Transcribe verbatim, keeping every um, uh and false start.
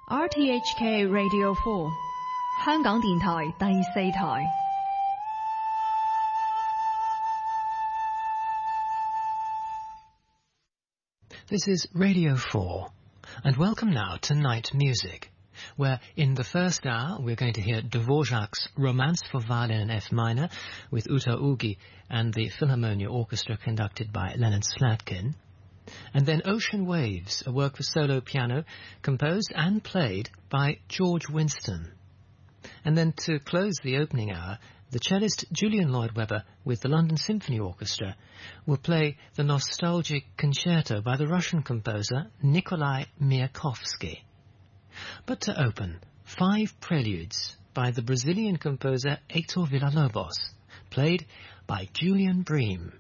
R T H K Radio four 香港電台第四台。 This is Radio four, and welcome now to Night Music, where in the first hour we're going to hear Dvorak's Romance for Violin in F minor with Uta Ugi and the Philharmonia Orchestra conducted by Leonard Slatkin. And then Ocean Waves, a work for solo piano composed and played by George Winston. And then to close the opening hour, the cellist Julian Lloyd-Webber with the London Symphony Orchestra will play the nostalgic concerto by the Russian composer Nikolai Miakovsky. But to open, five preludes by the Brazilian composer Heitor Villa-Lobos, played by Julian Bream.